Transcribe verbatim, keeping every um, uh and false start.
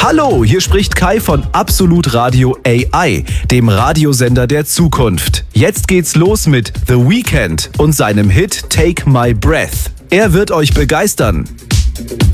Hallo, hier spricht Kai von Absolut Radio A I, dem Radiosender der Zukunft. Jetzt geht's los mit The Weeknd und seinem Hit Take My Breath. Er wird euch begeistern.